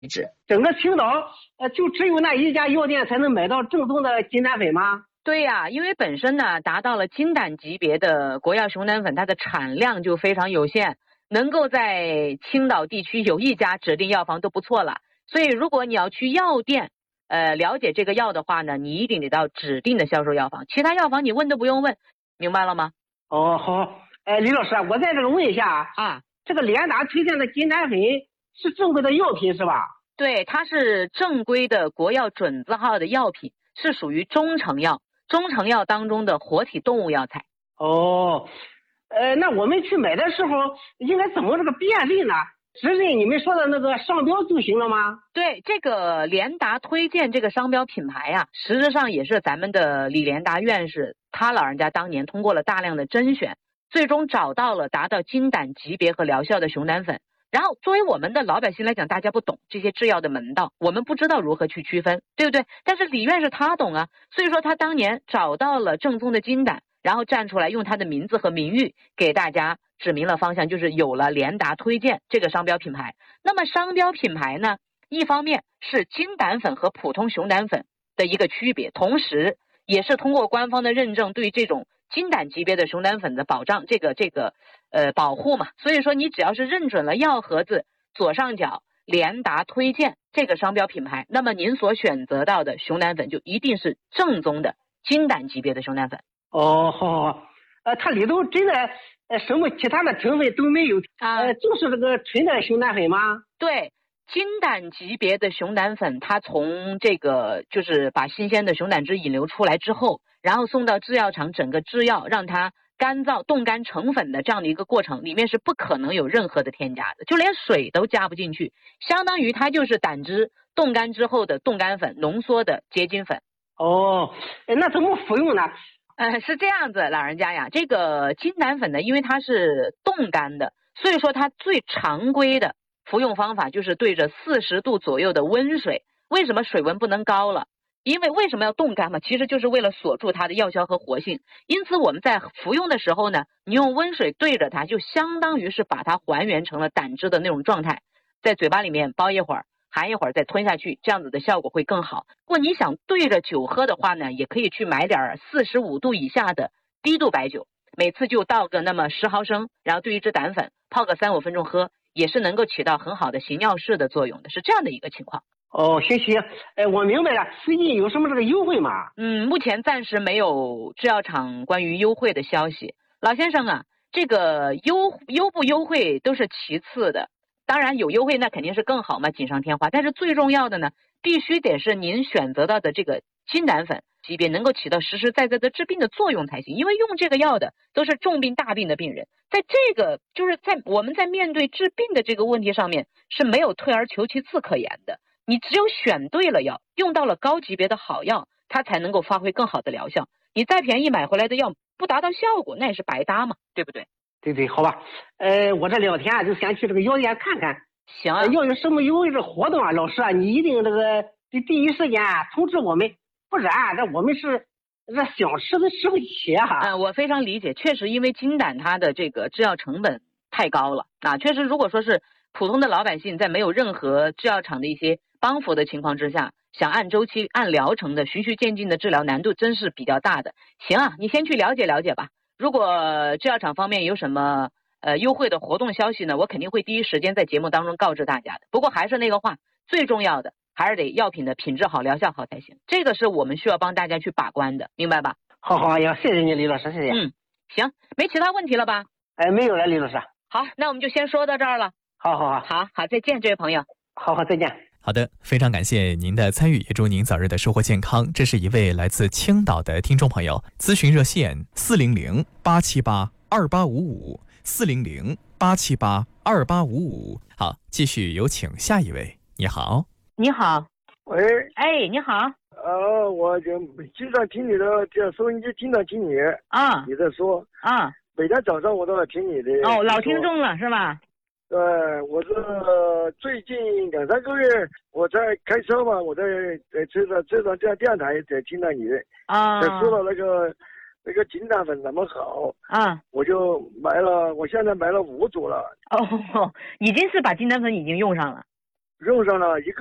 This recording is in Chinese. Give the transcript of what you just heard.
整个青岛就只有那一家药店才能买到正宗的金胆粉吗？ 对呀，因为本身呢达到了金胆级别的国药熊胆粉，它的产量就非常有限，能够在青岛地区有一家指定药房都不错了。所以如果你要去药店了解这个药的话呢，你一定得到指定的销售药房，其他药房你问都不用问，明白了吗？ 哦，好。李老师，我在这个问一下啊， 这个联达推荐的金胆粉是正规的药品是吧？ 对，它是正规的国药准字号的药品，是属于中成药，中成药当中的活体动物药材。 哦，那我们去买的时候应该怎么这个便利呢？只认你们说的那个商标就行了吗？ 对，这个联达推荐这个商标品牌呀，实质上也是咱们的李联达院士他老人家当年通过了大量的甄选，最终找到了达到金胆级别和疗效的熊胆粉。然后作为我们的老百姓来讲，大家不懂这些制药的门道，我们不知道如何去区分，对不对？但是李院士他懂啊，所以说他当年找到了正宗的金胆，然后站出来用他的名字和名誉给大家指明了方向，就是有了联达推荐这个商标品牌。那么商标品牌呢，一方面是金胆粉和普通熊胆粉的一个区别，同时也是通过官方的认证对这种金胆级别的熊胆粉的保障，保护嘛。所以说你只要是认准了药盒子左上角联达推荐这个商标品牌，那么您所选择到的熊胆粉就一定是正宗的金胆级别的熊胆粉。 哦，好。它里头真的什么其他的成分都没有啊， 就是这个纯的熊胆粉吗？ 对，金胆级别的熊胆粉，它从这个就是把新鲜的熊胆汁引流出来之后，然后送到制药厂，整个制药让它干燥冻干成粉的这样的一个过程，里面是不可能有任何的添加的，就连水都加不进去，相当于它就是胆汁冻干之后的冻干粉，浓缩的结晶粉。 哦，那怎么服用呢？ 是这样子，老人家呀，这个金胆粉呢，因为它是冻干的，所以说它最常规的服用方法就是对着40度左右的温水。为什么水温不能高了？因为为什么要冻干嘛？其实就是为了锁住它的药效和活性。因此我们在服用的时候呢，你用温水对着它，就相当于是把它还原成了胆汁的那种状态，在嘴巴里面包一会儿，含一会儿再吞下去，这样子的效果会更好。如果你想对着酒喝的话呢，也可以去买点45度以下的低度白酒，每次就倒个那么10毫升，然后兑一支胆粉，泡个3-5分钟喝，也是能够起到很好的行尿式的作用的，是这样的一个情况。 哦，行，我明白了。最近有什么这个优惠吗？ 目前暂时没有制药厂关于优惠的消息。老先生啊，这个优不优惠都是其次的，当然有优惠那肯定是更好嘛，锦上添花。但是最重要的呢，必须得是您选择到的这个金胆粉级别能够起到实实在在的治病的作用才行。因为用这个药的都是重病大病的病人，在这个就是在我们在面对治病的这个问题上面是没有退而求其次可言的。你只有选对了药，用到了高级别的好药，它才能够发挥更好的疗效。你再便宜买回来的药不达到效果，那也是白搭嘛，对不对？ 对，好吧。我这2天就先去这个药店看看。 行啊。 要有什么优惠的活动啊，老师啊，你一定这个第一时间通知我们，不然这我们是想吃都吃不起啊。 我非常理解，确实因为金胆它的这个制药成本太高了啊，确实如果说是普通的老百姓在没有任何制药厂的一些帮扶的情况之下，想按周期按疗程的循序渐进的治疗，难度真是比较大的。行啊，你先去了解了解吧，如果制药厂方面有什么优惠的活动消息呢，我肯定会第一时间在节目当中告知大家的。不过还是那个话，最重要的还是得药品的品质好，疗效好才行，这个是我们需要帮大家去把关的，明白吧？ 好呀，谢谢你李老师，谢谢。 行，没其他问题了吧？ 没有了，李老师。 好，那我们就先说到这儿了。好，再见，这位朋友。 好，再见。 好的，非常感谢您的参与，也祝您早日的收获健康。这是一位来自青岛的听众朋友，咨询热线400-878-2855，400-878-2855。好，继续有请下一位。你好。 你好。 喂。 哎，你好。 我就经常听你的这收音机，经常听你啊， 你在说啊， 每天早上我都要听你的。 老听众了是吧？ 对，我是最近2-3个月，我在开车嘛，我在车上这样电台在听到你啊， 说到那个金胆粉怎么好啊， 我就买了，我现在买了5组了。 已经是把金胆粉已经用上了。 用上了一个